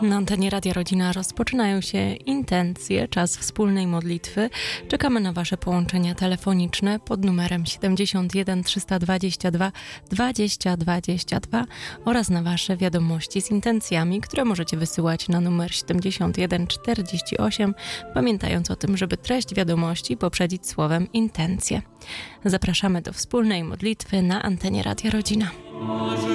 Na antenie Radia Rodzina rozpoczynają się intencje, czas wspólnej modlitwy. Czekamy na Wasze połączenia telefoniczne pod numerem 71 322 20 22 oraz na Wasze wiadomości z intencjami, które możecie wysyłać na numer 71 48, pamiętając o tym, żeby treść wiadomości poprzedzić słowem intencje. Zapraszamy do wspólnej modlitwy na antenie Radia Rodzina.